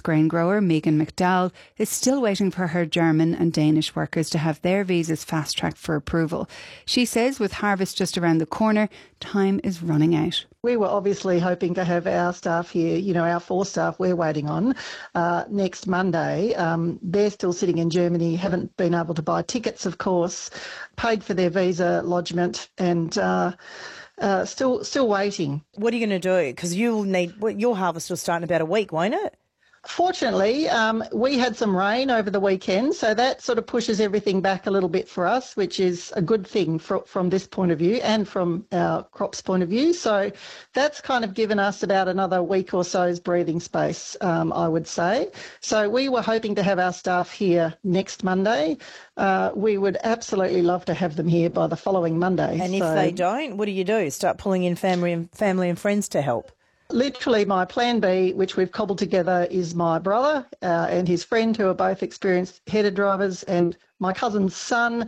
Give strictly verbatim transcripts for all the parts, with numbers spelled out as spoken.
grain grower Megan McDowell is still waiting for her German and Danish workers to have their visas fast-tracked for approval. She says with harvest just around the corner, time is running out. We were obviously hoping to have our staff here, you know, our four staff we're waiting on, uh, next Monday. Um, they're still sitting in Germany, haven't been able to buy tickets, of course, paid for their visa lodgement and uh, uh, still still waiting. What are you going to do? Because you'll need, your harvest will start in about a week, won't it? Fortunately, um, we had some rain over the weekend, so that sort of pushes everything back a little bit for us, which is a good thing for, from this point of view and from our crops point of view. So that's kind of given us about another week or so's breathing space, um, I would say. So we were hoping to have our staff here next Monday. Uh, we would absolutely love to have them here by the following Monday. And so, if they don't, what do you do? Start pulling in family and family and friends to help? Literally, my plan B, which we've cobbled together, is my brother uh, and his friend, who are both experienced header drivers, and my cousin's son,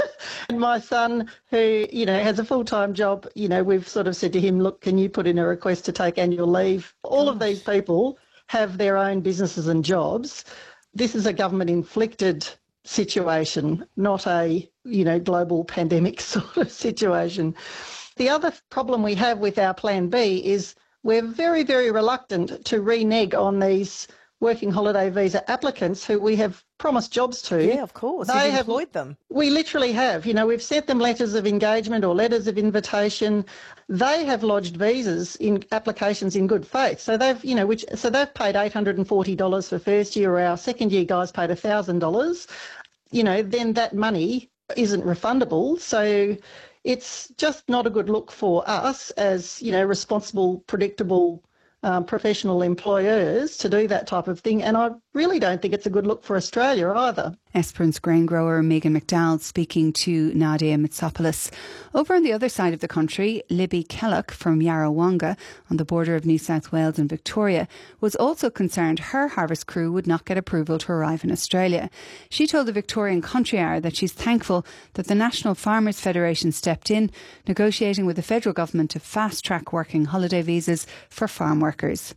and my son, who, you know, has a full-time job. You know, we've sort of said to him, look, can you put in a request to take annual leave? All Gosh. of these people have their own businesses and jobs. This is a government-inflicted situation, not a, you know, global pandemic sort of situation. The other problem we have with our plan B is we're very, very reluctant to renege on these working holiday visa applicants who we have promised jobs to. Yeah, of course. They You've have employed them. We literally have. You know, we've sent them letters of engagement or letters of invitation. They have lodged visas in applications in good faith. So they've, you know, which so they've paid eight hundred forty dollars for first year, or our second year guys paid one thousand dollars. You know, then that money isn't refundable. So it's just not a good look for us as, you know, responsible, predictable, um, professional employers to do that type of thing. And I really don't think it's a good look for Australia either. Esperance grain grower Megan McDowell speaking to Nadia Mitsopoulos. Over on the other side of the country, Libby Kellock from Yarrawonga, on the border of New South Wales and Victoria, was also concerned her harvest crew would not get approval to arrive in Australia. She told the Victorian Country Hour that she's thankful that the National Farmers Federation stepped in, negotiating with the federal government to fast-track working holiday visas for farm workers.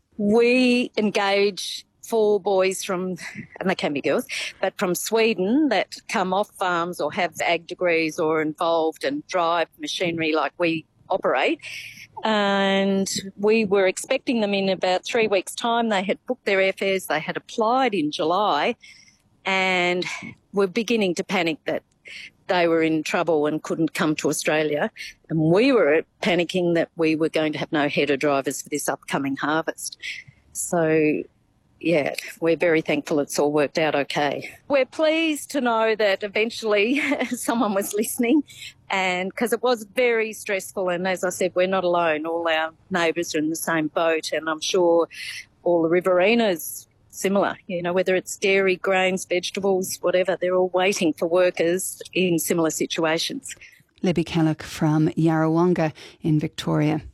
We engage four boys from, and they can be girls, but from Sweden that come off farms or have ag degrees or involved and drive machinery like we operate. And we were expecting them in about three weeks' time. They had booked their airfares. They had applied in July and were beginning to panic that they were in trouble and couldn't come to Australia. And we were panicking that we were going to have no header drivers for this upcoming harvest. So, yeah, we're very thankful it's all worked out okay. We're pleased to know that eventually someone was listening, and because it was very stressful. And as I said, we're not alone. All our neighbours are in the same boat, and I'm sure all the Riverinas similar, you know, whether it's dairy, grains, vegetables, whatever, they're all waiting for workers in similar situations. Libby Kellock from Yarrawonga in Victoria.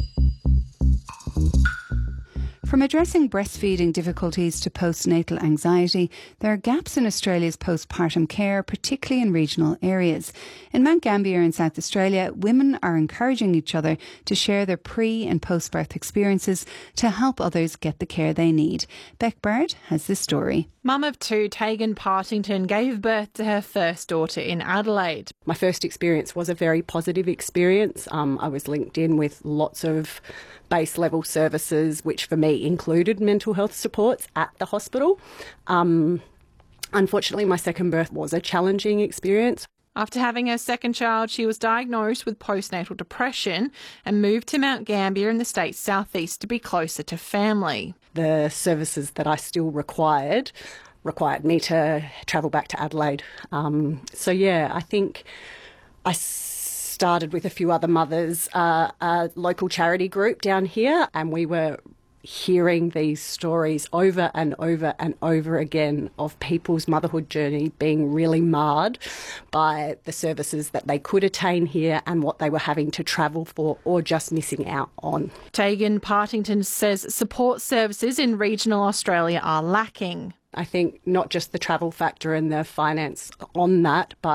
From addressing breastfeeding difficulties to postnatal anxiety, there are gaps in Australia's postpartum care, particularly in regional areas. In Mount Gambier in South Australia, women are encouraging each other to share their pre- and post-birth experiences to help others get the care they need. Beck Baird has this story. Mum of two, Tegan Partington, gave birth to her first daughter in Adelaide. My first experience was a very positive experience. Um, I was linked in with lots of base level services, which for me included mental health supports at the hospital. Um, unfortunately, my second birth was a challenging experience. After having her second child, she was diagnosed with postnatal depression and moved to Mount Gambier in the state's southeast to be closer to family. The services that I still required required me to travel back to Adelaide. Um, so, yeah, I think I started with a few other mothers, uh, a local charity group down here, and we were hearing these stories over and over and over again of people's motherhood journey being really marred by the services that they could attain here and what they were having to travel for or just missing out on. Tegan Partington says support services in regional Australia are lacking. I think not just the travel factor and the finance on that, but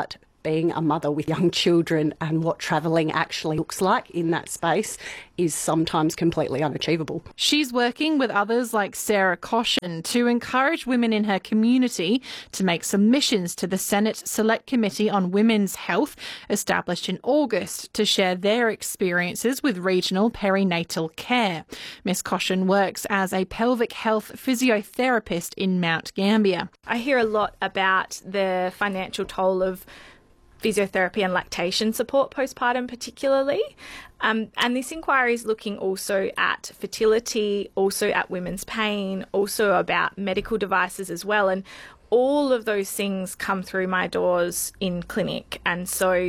being a mother with young children and what travelling actually looks like in that space is sometimes completely unachievable. She's working with others like Sarah Caution to encourage women in her community to make submissions to the Senate Select Committee on Women's Health, established in August, to share their experiences with regional perinatal care. Miss Caution works as a pelvic health physiotherapist in Mount Gambier. I hear a lot about the financial toll of physiotherapy and lactation support postpartum particularly. Um, and this inquiry is looking also at fertility, also at women's pain, also about medical devices as well. And all of those things come through my doors in clinic. And so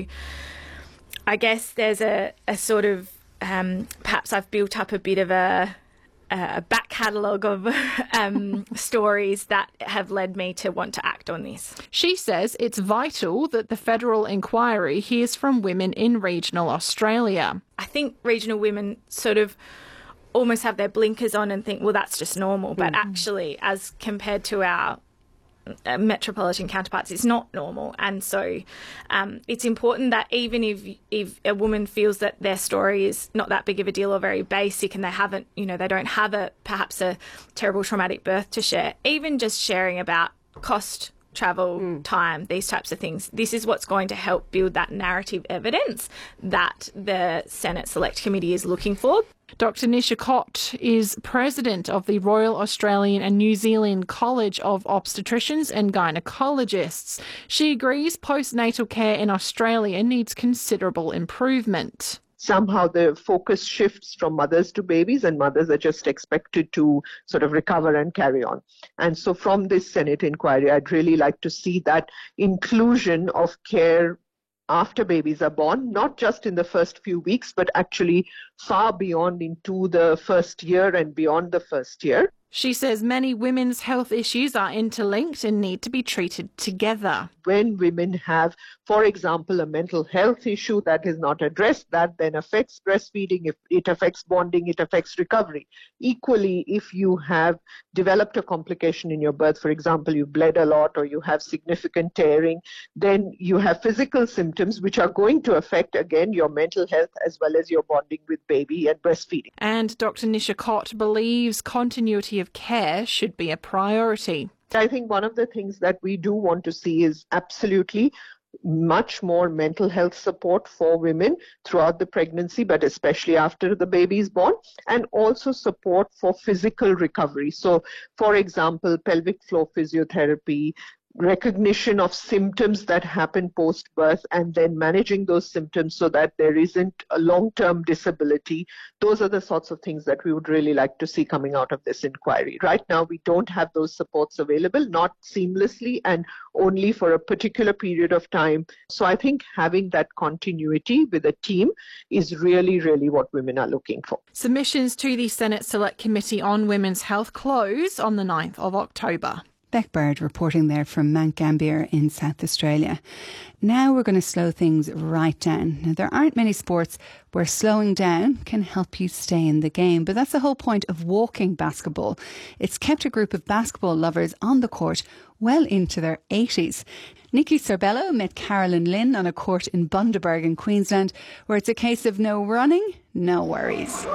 I guess there's a, a sort of, um, perhaps I've built up a bit of a a back catalogue of um, stories that have led me to want to act on this. She says it's vital that the federal inquiry hears from women in regional Australia. I think regional women sort of almost have their blinkers on and think, well, that's just normal. But mm. actually, as compared to our Uh, metropolitan counterparts, it's not normal. And so um, it's important that even if if a woman feels that their story is not that big of a deal or very basic and they haven't, you know, they don't have a perhaps a terrible traumatic birth to share, even just sharing about cost, travel, mm. time, these types of things, this is what's going to help build that narrative evidence that the Senate Select Committee is looking for. Doctor Nisha Cott is president of the Royal Australian and New Zealand College of Obstetricians and Gynecologists. She agrees postnatal care in Australia needs considerable improvement. Somehow the focus shifts from mothers to babies, and mothers are just expected to sort of recover and carry on. And so from this Senate inquiry, I'd really like to see that inclusion of care after babies are born, not just in the first few weeks, but actually far beyond into the first year and beyond the first year. She says many women's health issues are interlinked and need to be treated together. When women have, for example, a mental health issue that is not addressed, that then affects breastfeeding, if it affects bonding, it affects recovery. Equally, if you have developed a complication in your birth, for example, you bled a lot or you have significant tearing, then you have physical symptoms which are going to affect, again, your mental health as well as your bonding with baby and breastfeeding. And Doctor Nisha Cott believes continuity of care should be a priority. I think one of the things that we do want to see is absolutely much more mental health support for women throughout the pregnancy, but especially after the baby is born, and also support for physical recovery. So, for example, pelvic floor physiotherapy, recognition of symptoms that happen post-birth and then managing those symptoms so that there isn't a long-term disability. Those are the sorts of things that we would really like to see coming out of this inquiry. Right now, we don't have those supports available, not seamlessly and only for a particular period of time. So I think having that continuity with a team is really, really what women are looking for. Submissions to the Senate Select Committee on Women's Health close on the ninth of October. Beck Bird reporting there from Mount Gambier in South Australia. Now we're going to slow things right down. Now, there aren't many sports where slowing down can help you stay in the game, but that's the whole point of walking basketball. It's kept a group of basketball lovers on the court well into their eighties. Nikki Sorbello met Carolyn Lynn on a court in Bundaberg in Queensland, where it's a case of no running, no worries.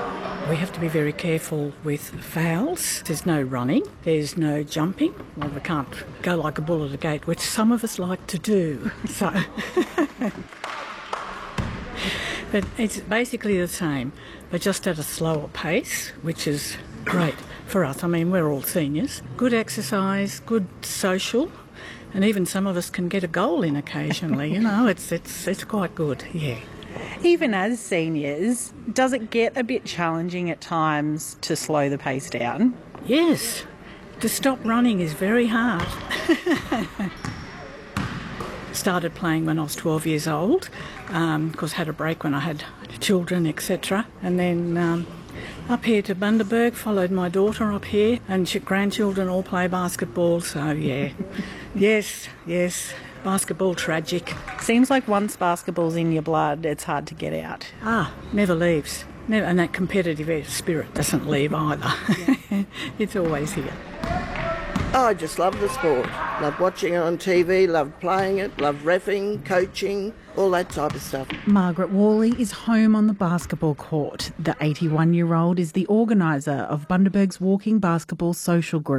We have to be very careful with fouls. There's no running, there's no jumping. Well, we can't go like a bull at a gate, which some of us like to do. So, but it's basically the same, but just at a slower pace, which is great for us. I mean, we're all seniors. Good exercise, good social, and even some of us can get a goal in occasionally. You know, it's it's it's quite good. Yeah. Even as seniors, does it get a bit challenging at times to slow the pace down? Yes. To stop running is very hard. Started playing when I was twelve years old, um, of course had a break when I had children, et cetera. And then um, up here to Bundaberg, followed my daughter up here, and she, grandchildren all play basketball, so yeah. yes, yes. Basketball tragic. Seems like once basketball's in your blood, it's hard to get out. Ah, never leaves. Never, and that competitive spirit doesn't leave either. Yeah. It's always here. Oh, I just love the sport. Love watching it on T V, love playing it, love reffing, coaching, all that type of stuff. Margaret Worley is home on the basketball court. The eighty-one-year-old is the organiser of Bundaberg's Walking Basketball Social Group.